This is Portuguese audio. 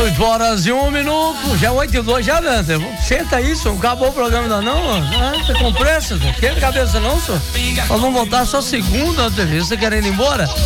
8h01, já 8h02, já, Dante. Senta aí, senhor. Acabou o programa ainda não? Tá com pressa, senhor. Quer cabeça não, senhor? Nós vamos voltar só segunda, você querendo ir embora?